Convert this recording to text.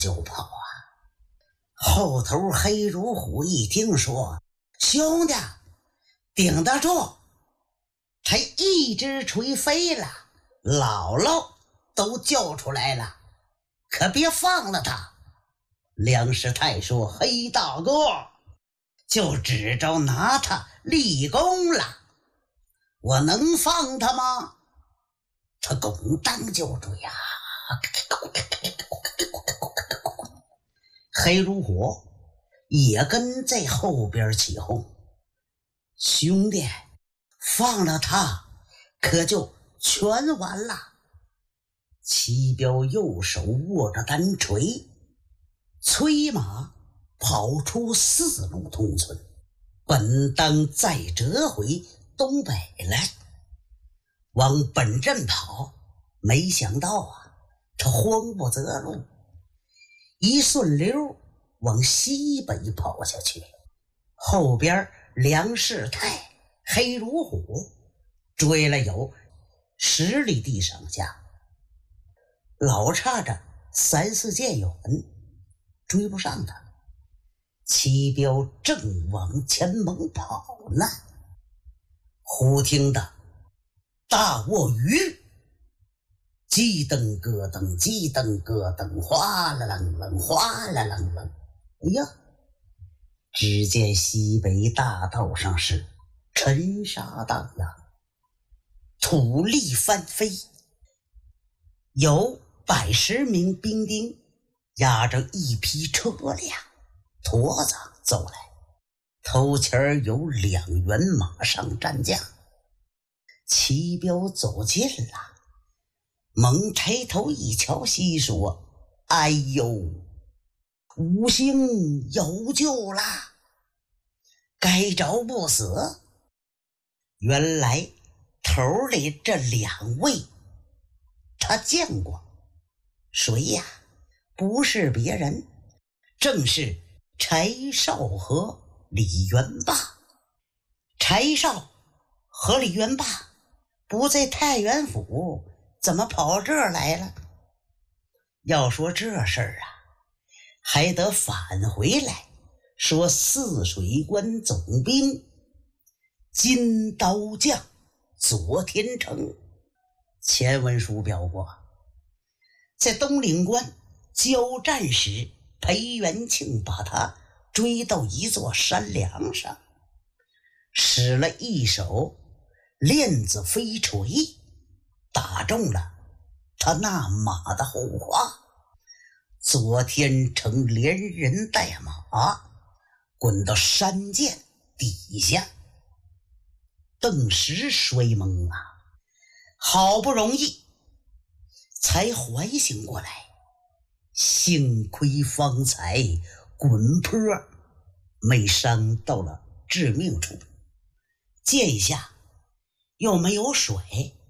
就跑啊。后头黑如虎一听说，兄弟顶得住，他一只锤飞了，姥姥都救出来了，可别放了他。梁师太说，黑大哥就指着拿他立功了，我能放他吗？他拱当就追啊，黑如火也跟在后边起哄，兄弟放了他可就全完了。齐彪右手握着单锤，催马跑出4路通村，本当再折回东北来，往本镇跑，没想到啊，他慌不择路，一顺溜往西北跑下去了。后边梁世泰、黑如虎追了有10里地上下，老差着3、4箭远，追不上他。齐彪正往前猛跑呢，忽听得大卧鱼鸡噔咯噔，鸡噔咯噔，哗啦楞楞，哗啦楞楞。哎呀，只见西北大道上是尘沙荡漾，土砾翻飞，有110名兵丁押着一匹车辆驮子走来，头前有2员马上战将。齐彪走近了，猛抬头一瞧，细说：哎呦，五星有救啦，该着不死。原来头里这2位他见过，谁呀？不是别人，正是柴少和李元霸。柴少和李元霸不在太原府，怎么跑这儿来了？要说这事儿啊，还得返回来说泗水关总兵金刀将左天成。前文书表过，在东岭关交战时，裴元庆把他追到一座山梁上，使了一手链子飞锤，打中了他那马的后胯。左天成连人带马滚到山涧底下，顿时摔懵啊，好不容易才缓醒过来，幸亏方才滚坡没伤到了致命处，涧下又没有水，